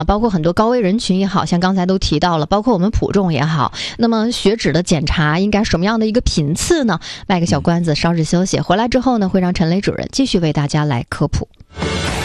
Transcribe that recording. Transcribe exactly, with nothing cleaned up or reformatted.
包括很多高危人群也好，像刚才都提到了，包括我们普众也好，那么血脂的检查应该什么样的一个频次呢？卖个小关子，稍事休息，回来之后呢，会让陈雷主任继续为大家来科普。